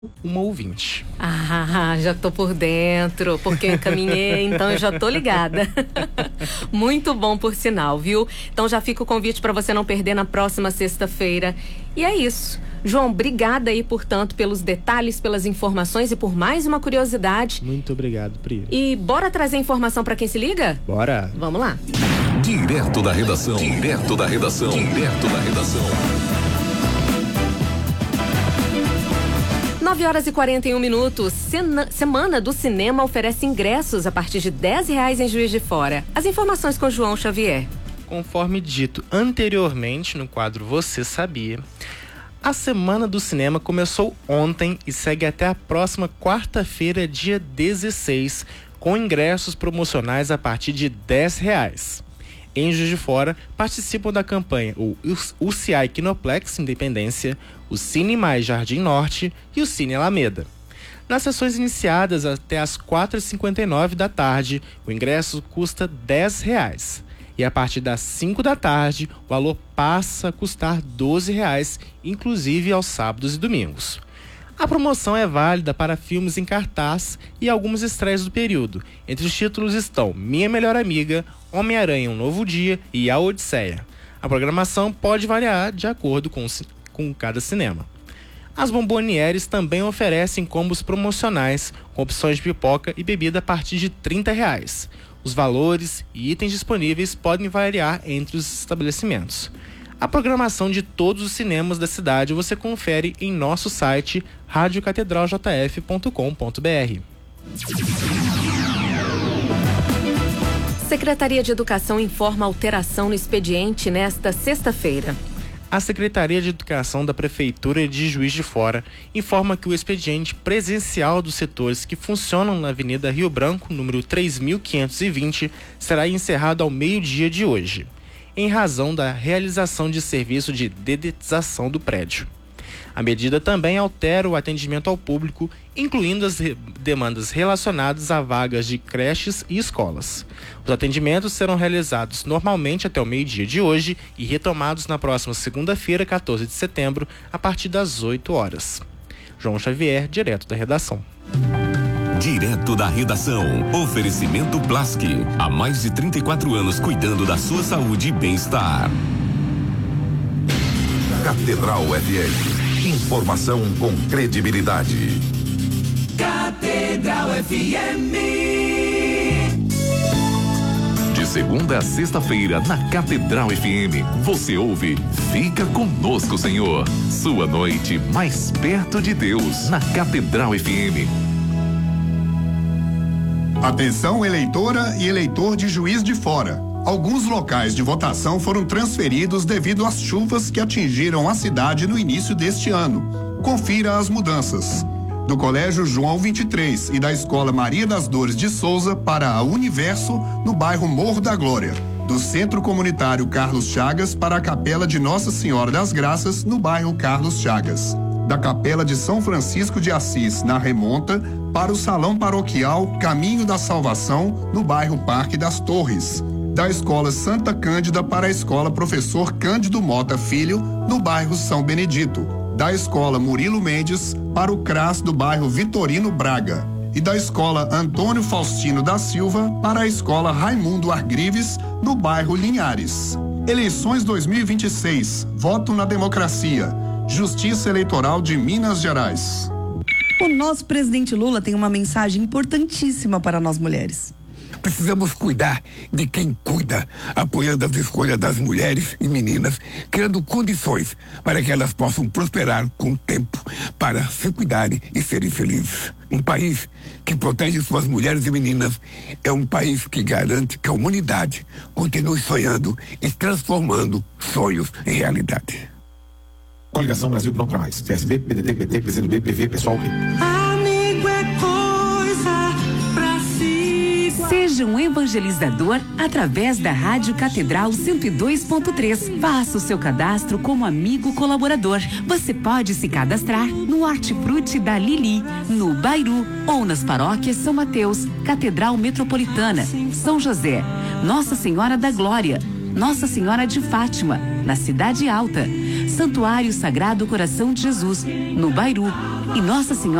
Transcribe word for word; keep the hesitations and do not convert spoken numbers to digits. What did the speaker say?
uma ouvinte. Ah, já tô por dentro, porque eu encaminhei, então eu já tô ligada. Muito bom, por sinal, viu? Então já fica o convite para você não perder na próxima sexta-feira. E é isso. João, obrigada aí, portanto, pelos detalhes, pelas informações e por mais uma curiosidade. Muito obrigado, Pri. E bora trazer informação para quem se liga? Bora. Vamos lá. Direto da redação. Direto da redação. Direto da redação. nove horas e quarenta e um minutos. Sena, Semana do Cinema oferece ingressos a partir de dez reais em Juiz de Fora. As informações com João Xavier. Conforme dito anteriormente no quadro Você Sabia, a Semana do Cinema começou ontem e segue até a próxima quarta-feira, dia dezesseis, com ingressos promocionais a partir de dez reais. Em Juiz de Fora, participam da campanha o U C I Kinoplex Independência, o Cine Mais Jardim Norte e o Cine Alameda. Nas sessões iniciadas até às quatro e cinquenta e nove da tarde, o ingresso custa dez reais. E a partir das cinco da tarde, o valor passa a custar doze reais, inclusive aos sábados e domingos. A promoção é válida para filmes em cartaz e algumas estreias do período. Entre os títulos estão Minha Melhor Amiga, Homem-Aranha Um Novo Dia e A Odisseia. A programação pode variar de acordo com, com cada cinema. As bombonieres também oferecem combos promocionais com opções de pipoca e bebida a partir de trinta reais. Os valores e itens disponíveis podem variar entre os estabelecimentos. A programação de todos os cinemas da cidade você confere em nosso site rádio catedral j f ponto com ponto b r. Secretaria de Educação informa alteração no expediente nesta sexta-feira. A Secretaria de Educação da Prefeitura de Juiz de Fora informa que o expediente presencial dos setores que funcionam na Avenida Rio Branco, número três mil quinhentos e vinte, será encerrado ao meio-dia de hoje, em razão da realização de serviço de dedetização do prédio. A medida também altera o atendimento ao público, incluindo as re- demandas relacionadas a vagas de creches e escolas. Os atendimentos serão realizados normalmente até o meio-dia de hoje e retomados na próxima segunda-feira, quatorze de setembro, a partir das oito horas. João Xavier, direto da redação. Direto da redação. Oferecimento Blask. Há mais de trinta e quatro anos cuidando da sua saúde e bem-estar. Catedral F M. Informação com credibilidade. Catedral F M. De segunda a sexta-feira, na Catedral F M, você ouve Fica Conosco, Senhor. Sua noite mais perto de Deus, na Catedral F M. Atenção, eleitora e eleitor de Juiz de Fora. Alguns locais de votação foram transferidos devido às chuvas que atingiram a cidade no início deste ano. Confira as mudanças. Do Colégio João vinte e três e da Escola Maria das Dores de Souza para a Universo, no bairro Morro da Glória. Do Centro Comunitário Carlos Chagas para a Capela de Nossa Senhora das Graças, no bairro Carlos Chagas. Da Capela de São Francisco de Assis, na Remonta, para o Salão Paroquial Caminho da Salvação, no bairro Parque das Torres. Da Escola Santa Cândida para a Escola Professor Cândido Mota Filho, no bairro São Benedito. Da Escola Murilo Mendes para o C R A S do bairro Vitorino Braga. E da Escola Antônio Faustino da Silva para a Escola Raimundo Argrives, no bairro Linhares. Eleições dois mil e vinte e seis. Voto na democracia. Justiça Eleitoral de Minas Gerais. O nosso presidente Lula tem uma mensagem importantíssima para nós mulheres. Precisamos cuidar de quem cuida, apoiando as escolhas das mulheres e meninas, criando condições para que elas possam prosperar com o tempo, para se cuidarem e serem felizes. Um país que protege suas mulheres e meninas é um país que garante que a humanidade continue sonhando e transformando sonhos em realidade. Coligação Brasil Pronto Pra Mais. P S B, P D T, P T, P C do B, P V, Pessoal B. Amigo é coisa pra se... Seja um evangelizador através da Rádio Catedral cento e dois ponto três. Faça o seu cadastro como amigo colaborador. Você pode se cadastrar no Hortifruti da Lili, no Bairu ou nas paróquias São Mateus, Catedral Metropolitana, São José, Nossa Senhora da Glória, Nossa Senhora de Fátima, na Cidade Alta, Santuário Sagrado Coração de Jesus, no Bairu, e Nossa Senhora